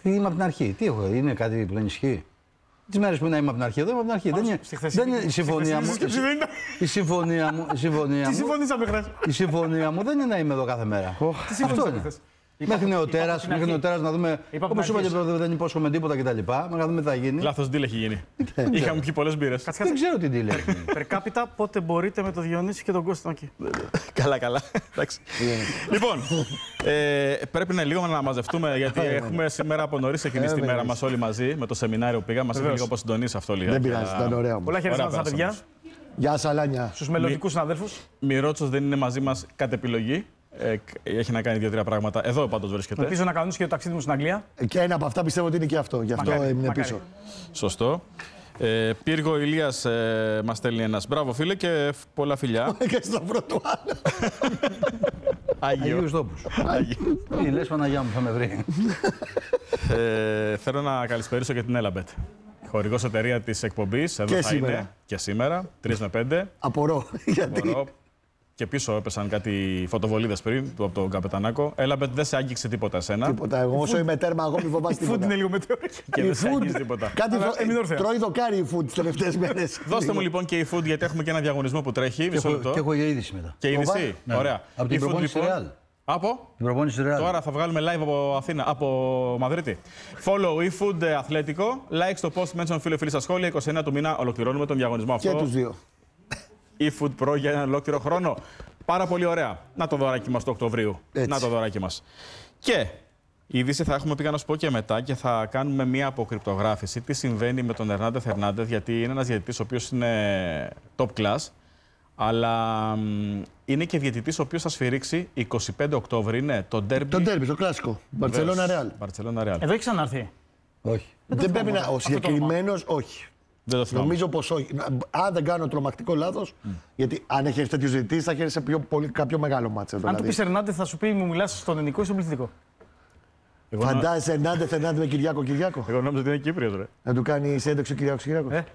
Είμαι από την αρχή. Τι έχω, είναι κάτι που δεν ισχύει. Τις μέρες που είμαι από την αρχή, εδώ είμαι από την αρχή. Δεν είναι η συμφωνία μου. Η συμφωνία μου. Τι συμφωνήσαμε χθες? Η συμφωνία μου δεν είναι να είμαι εδώ κάθε μέρα. Αυτό είναι. Μέχρι νεοτέρας να δούμε. Όπως είπα και δεν υπόσχομαι τίποτα κτλ. Να δούμε τι θα γίνει. Λάθος deal έχει γίνει. Είχαμε πιει πολλές μπύρες. Δεν ξέρω τι deal έχει γίνει. Περκάπιτα, πότε μπορείτε με το Διονύση και τον Κώστα εκεί? Καλά. Λοιπόν, πρέπει λίγο να μαζευτούμε γιατί έχουμε σήμερα από νωρίς ξεκινήσει τη μέρα μας όλοι μαζί με το σεμινάριο που πήγαμε. Μας έχει λίγο αποσυντονίσει αυτό λίγο. Δεν πειράζει, ήταν ωραίο. Πολλά χαιρετίσματα στα παιδιά. Γεια Σαλάνια. Στους μελλοντικούς συναδέλφους. Μιρότσος δεν είναι μαζί μας κατ' επιλογή. Έχει να κάνει 2-3 πράγματα. Εδώ πάντως βρίσκεται. Ελπίζω να κανονίσει και το ταξίδι μου στην Αγγλία. Και ένα από αυτά πιστεύω ότι είναι και αυτό. Γι' αυτό έμεινε πίσω. Σωστό. Πύργο Ηλίας μας στέλνει ένας. Μπράβο φίλε και πολλά φιλιά. Και στο πρώτο άλλο. Αγίους τόπους. Τι λες Παναγιά μου, θα με βρει. Θέλω να καλησπερίσω και την Έλαμπετ. Χορηγός εταιρεία της εκπομπής. Εδώ Και θα σήμερα. είναι και σήμερα, 3 με 5. Απορώ. Γιατί. Και πίσω έπεσαν κάτι φωτοβολίδες πριν από τον Καπετανάκο. Έλαμπετ δεν σε άγγιξε τίποτα εσένα. Τίποτα. Εγώ όσο είμαι τέρμα, εγώ μη φοβάσαι Η food τίποτα. είναι λίγο μετέωρο. Και Η δεν σε food. άγγιξε τίποτα. Κάτι έμεινε όρθια. τρώει δοκάρι η food τις τελευταίες μέρες. Δώστε μου λοιπόν και η food γιατί έχουμε και ένα διαγωνισμό που τρέχει. Μισό λεπτό. Και έχω και είδηση μετά. Και είδηση. Ναι. Ωραία. Από την Η food, προπόνηση λοιπόν, Real. Από. Την προπόνηση Real. Τώρα θα βγάλουμε live από Αθήνα, από Μαδρίτη. Follow eFood Αθλέτικο. Like στο post, mention φίλοι στα σχόλια. 29 του μήνα ολοκληρώνουμε τον διαγωνισμό αυτό. Και τους δύο. eFood Pro για έναν ολόκληρο χρόνο. Πάρα πολύ ωραία. Να το δωράκι μας του Οκτωβρίου. Έτσι. Να το δωράκι μας. Και η είδηση θα έχουμε πήγα να σου πω και μετά και θα κάνουμε μία αποκρυπτογράφηση. Τι συμβαίνει με τον Ερνάντε Φερνάντεθ, γιατί είναι ένας διαιτητής ο οποίος είναι top class. Αλλά είναι και διαιτητής ο οποίος θα σφυρίξει 25 Οκτώβρη. Είναι το ντέρμπι. Το ντέρμπι, το κλασικό. Μπαρτσελόνα Ρεάλ. Μπαρτσελόνα Real. Εδώ έχει ξανάρθει. Όχι. Δεν πρέπει να. Ο συγκεκριμένος όχι. Δεν το θυμάμαι. Νομίζω πως όχι. Αν δεν κάνω τρομακτικό λάθος, γιατί αν έχει τέτοιου διαιτητή, θα έχει σε κάποιο μεγάλο μάτσο. Αν του πει Ερνάντε, θα σου πει μου μιλά στον ελληνικό ή στον πληθυντικό. Φαντάζεσαι Ερνάντε με Κυριάκο. Εγώ νόμιζα ότι είναι Κύπριος, ρε. Να του κάνει συνέντευξη ο Κυριάκος.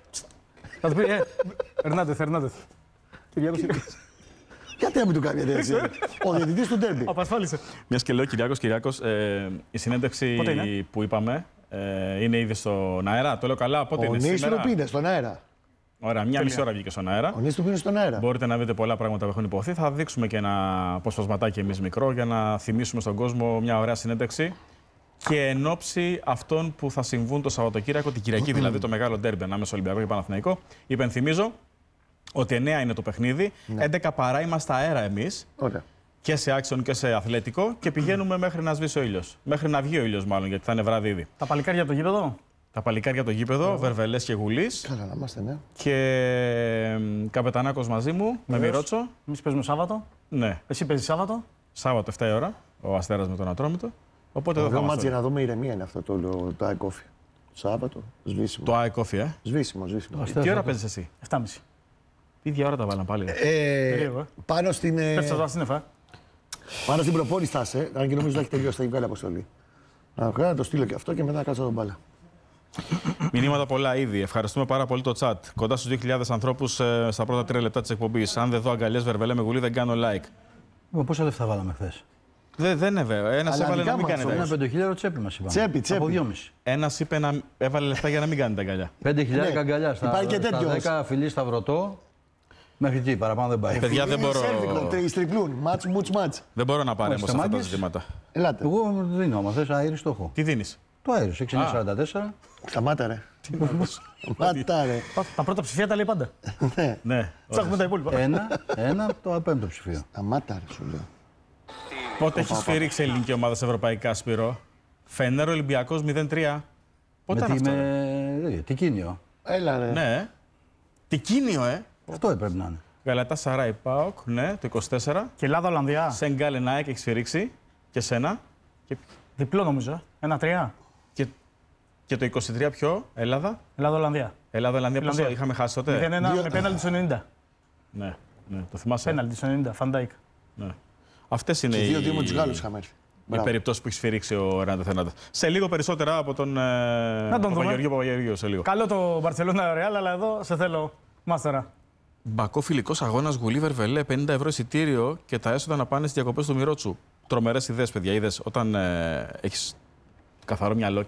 Θα του πει Ερνάντε. Κυριάκος. Γιατί να μην του κάνει τέτοια. Ο διαιτητής του ντέρμπι. Απασφάλισε. Μιας και λέω Κυριάκος, η συνέντευξη Πότε είναι? που είπαμε είναι ήδη στον αέρα. Το λέω καλά. Πότε Ο είναι Νίστρο σήμερα? είναι στον αέρα. Ωραία, μία μισή ώρα βγήκε στον αέρα. Ο Νίστρο είναι στον αέρα. Μπορείτε να δείτε πολλά πράγματα που έχουν υποθεί. Θα δείξουμε και ένα αποσπασματάκι εμείς μικρό για να θυμίσουμε στον κόσμο μια ωραία συνέντευξη. Και εν ώψη αυτών που θα συμβούν το Σαββατοκύριακο, την Κυριακή δηλαδή, το μεγάλο ντέρμπι ανάμεσα Ολυμπιακό και Παναθηναϊκό, υπενθυμίζω ότι 9 είναι το παιχνίδι, 11 παρά είμαστε αέρα εμείς. Ωραία. Και σε άξιον και σε αθλητικό και πηγαίνουμε μέχρι να σβήσει ο ήλιος. Μέχρι να βγει ο ήλιος, μάλλον, γιατί θα είναι βράδυ ήδη. Τα παλικάρια από το γήπεδο. Τα παλικάρια από το γήπεδο, Βερβελές και Γουλής. Καλά να είμαστε, ναι. Και Καπετανάκος μαζί μου, με Μιρότσο. Εμείς παίζουμε Σάββατο. Ναι, Εσύ παίζεις Σάββατο. Σάββατο 7 η ώρα, ο Αστέρας με τον Ατρόμητο. Οπότε εδώ θα Εδώ είμαστε. μάτς για να δούμε ηρεμία είναι αυτό το αεκόφι. Σάββατο, σβήσιμο. Το ΑΕΚΟΦΙ, Σβήσιμο. Τι ώρα παίζεις εσύ? 7.30. Ίδια ώρα τα βάλαν πάλι. Περίεργο, Πάνω στην. Πέφτει στα σύννεφα. Πάνω στην προπόνηση θα είσαι, αν και νομίζω ότι έχει τελειώσει, θα έχει βγάλει αποστολή. Να το στείλω και αυτό και μετά να κάτσω τον μπάλα. Μηνύματα πολλά ήδη. Ευχαριστούμε πάρα πολύ το chat. Κοντά στους 2.000 ανθρώπους στα πρώτα 3 λεπτά της εκπομπής. Αν δεν δω αγκαλιές Βερβελέ με Γουλή, δεν κάνω like. Πόσα λεφτά βάλαμε χθες? Δεν είναι βέβαια. Ένας Αλλά έβαλε να δικά μην μας, κάνει Ένα αγκαλιά. 5.000 τσέπη μας είπαμε. Τσέπη. Από 2,5. Ένας είπε να έβαλε λεφτά για να μην κάνετε αγκαλιά. 5.000 Ναι. αγκαλιά Υπάρχει και στα τέτοιος. 10 φιλί σταυρωτό. Μέχρι εκεί, παραπάνω δεν πάει. Παιδιά, δεν μπορώ. Στριπλούν. Μάτς. Δεν μπορώ να πάρω Είστε σε αυτά τα μάγκες? ζητήματα. Ελάτε. Εγώ δίνω, άμα θες, αέρι το έχω. Τι δίνεις? Το αέρι, 6,44. Σταμάτα ρε. Σταμάτα ρε. Τα πρώτα ψηφία τα λέει πάντα. Ναι. Ψάχνουμε τα υπόλοιπα. Ένα, το πέμπτο ψηφίο. Σταμάτα ρε σου λέω. Πότε έχει σφυρίξει ελληνική ομάδα σε ευρωπαϊκά, Σπύρο? Φενέρ Ολυμπιακός 0-3. Πότε είναι αυτό? Τι κίνιο. Έλα ρε. Ναι. Τικίνιο, Αυτό έπρεπε να είναι. Γαλατά Σαράι Πάοκ, ναι, το 24. Και Ελλάδα-Ολλανδία. Σενγκάλε Νάικ έχει σφυρίξει. Και σένα. Διπλό νομίζω. 1-3. Και το 23 ποιο? Ελλάδα. Ελλάδα-Ολλανδία. Ελλάδα-Ολλανδία πόσο είχαμε χάσει τότε? 0-1 με πέναλτι στο 90. Ναι, το θυμάσαι. Πέναλτι στο 90. Φαντάικ. Ναι. Αυτές είναι Και οι 2-2 με τους Γάλλους είχαμε έρθει. οι περιπτώσεις που έχει σφυρίξει ο Ερνάντε Φερνάντεθ. Σε λίγο περισσότερα από τον Παπαγεωργίου σε λίγο. Καλό το Μπαρτσελόνα Ρεάλ, αλλά εδώ σε θέλω μάστερα. Μπακό φιλικός αγώνας Γουλή Βερβελέ, 50 ευρώ εισιτήριο και τα έσοδα να πάνε στις διακοπές του Μιρότσου. Τρομερές ιδέες, παιδιά. Είδες, όταν έχεις καθαρό μυαλό